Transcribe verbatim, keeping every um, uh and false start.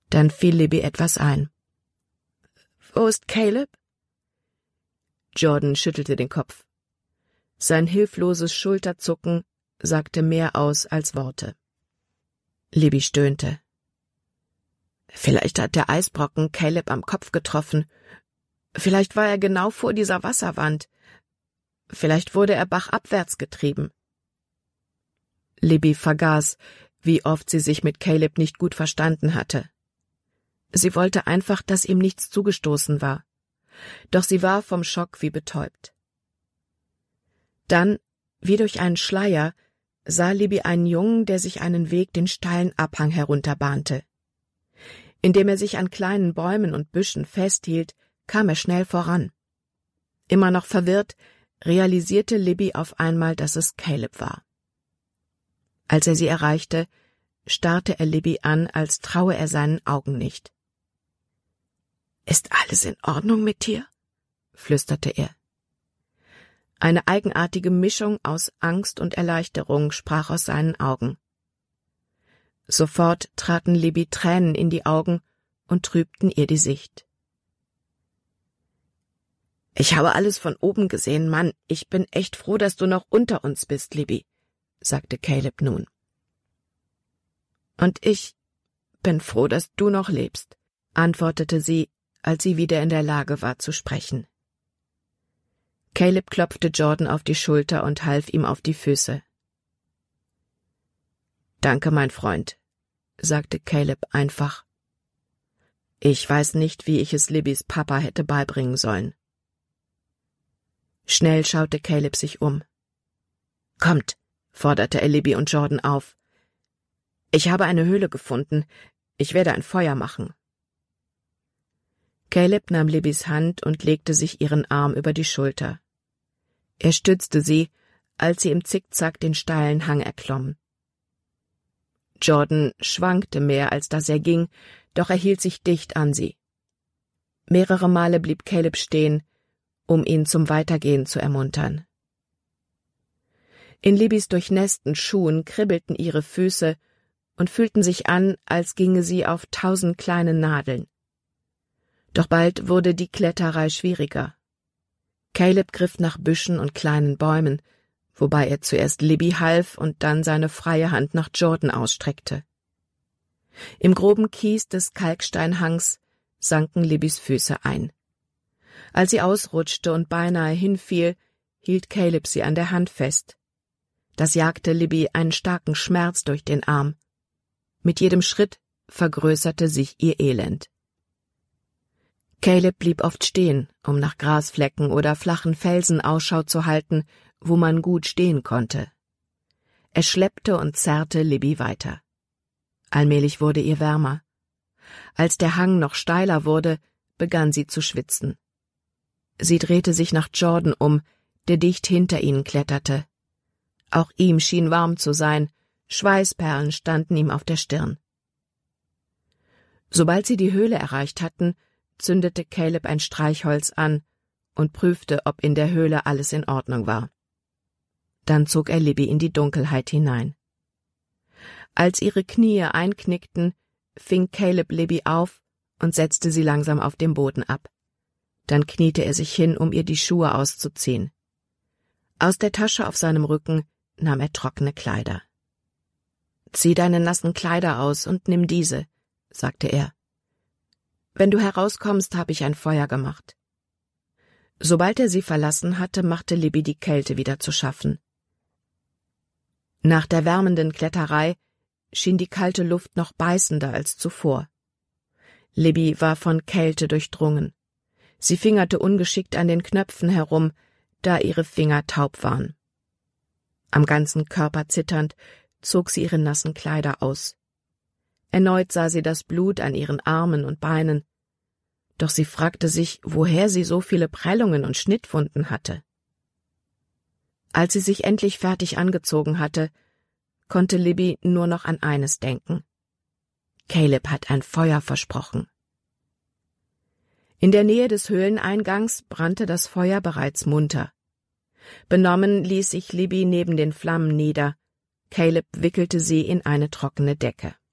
Dann fiel Libby etwas ein. »Wo ist Caleb?« Jordan schüttelte den Kopf. Sein hilfloses Schulterzucken sagte mehr aus als Worte. Libby stöhnte. »Vielleicht hat der Eisbrocken Caleb am Kopf getroffen. Vielleicht war er genau vor dieser Wasserwand. Vielleicht wurde er bachabwärts getrieben.« Libby vergaß, wie oft sie sich mit Caleb nicht gut verstanden hatte. Sie wollte einfach, dass ihm nichts zugestoßen war. Doch sie war vom Schock wie betäubt. Dann, wie durch einen Schleier, sah Libby einen Jungen, der sich einen Weg den steilen Abhang herunterbahnte. Indem er sich an kleinen Bäumen und Büschen festhielt, kam er schnell voran. Immer noch verwirrt, realisierte Libby auf einmal, dass es Caleb war. Als er sie erreichte, starrte er Libby an, als traue er seinen Augen nicht. »Ist alles in Ordnung mit dir?« flüsterte er. Eine eigenartige Mischung aus Angst und Erleichterung sprach aus seinen Augen. Sofort traten Libby Tränen in die Augen und trübten ihr die Sicht. »Ich habe alles von oben gesehen, Mann. Ich bin echt froh, dass du noch unter uns bist, Libby«, sagte Caleb nun. »Und ich bin froh, dass du noch lebst«, antwortete sie, als sie wieder in der Lage war zu sprechen. Caleb klopfte Jordan auf die Schulter und half ihm auf die Füße. »Danke, mein Freund«, sagte Caleb einfach. »Ich weiß nicht, wie ich es Libbys Papa hätte beibringen sollen.« Schnell schaute Caleb sich um. »Kommt«, forderte er Libby und Jordan auf. »Ich habe eine Höhle gefunden. Ich werde ein Feuer machen.« Caleb nahm Libbys Hand und legte sich ihren Arm über die Schulter. Er stützte sie, als sie im Zickzack den steilen Hang erklomm. Jordan schwankte mehr, als dass er ging, doch er hielt sich dicht an sie. Mehrere Male blieb Caleb stehen, um ihn zum Weitergehen zu ermuntern. In Libbys durchnässten Schuhen kribbelten ihre Füße und fühlten sich an, als ginge sie auf tausend kleine Nadeln. Doch bald wurde die Kletterei schwieriger. Caleb griff nach Büschen und kleinen Bäumen, wobei er zuerst Libby half und dann seine freie Hand nach Jordan ausstreckte. Im groben Kies des Kalksteinhangs sanken Libbys Füße ein. Als sie ausrutschte und beinahe hinfiel, hielt Caleb sie an der Hand fest. Das jagte Libby einen starken Schmerz durch den Arm. Mit jedem Schritt vergrößerte sich ihr Elend. Caleb blieb oft stehen, um nach Grasflecken oder flachen Felsen Ausschau zu halten, wo man gut stehen konnte. Er schleppte und zerrte Libby weiter. Allmählich wurde ihr wärmer. Als der Hang noch steiler wurde, begann sie zu schwitzen. Sie drehte sich nach Jordan um, der dicht hinter ihnen kletterte. Auch ihm schien warm zu sein, Schweißperlen standen ihm auf der Stirn. Sobald sie die Höhle erreicht hatten, zündete Caleb ein Streichholz an und prüfte, ob in der Höhle alles in Ordnung war. Dann zog er Libby in die Dunkelheit hinein. Als ihre Knie einknickten, fing Caleb Libby auf und setzte sie langsam auf dem Boden ab. Dann kniete er sich hin, um ihr die Schuhe auszuziehen. Aus der Tasche auf seinem Rücken nahm er trockene Kleider. »Zieh deine nassen Kleider aus und nimm diese«, sagte er. »Wenn du herauskommst, habe ich ein Feuer gemacht.« Sobald er sie verlassen hatte, machte Libby die Kälte wieder zu schaffen. Nach der wärmenden Kletterei schien die kalte Luft noch beißender als zuvor. Libby war von Kälte durchdrungen. Sie fingerte ungeschickt an den Knöpfen herum, da ihre Finger taub waren. Am ganzen Körper zitternd zog sie ihre nassen Kleider aus. Erneut sah sie das Blut an ihren Armen und Beinen, doch sie fragte sich, woher sie so viele Prellungen und Schnittwunden hatte. Als sie sich endlich fertig angezogen hatte, konnte Libby nur noch an eines denken. Caleb hat ein Feuer versprochen. In der Nähe des Höhleneingangs brannte das Feuer bereits munter. Benommen ließ sich Libby neben den Flammen nieder. Caleb wickelte sie in eine trockene Decke.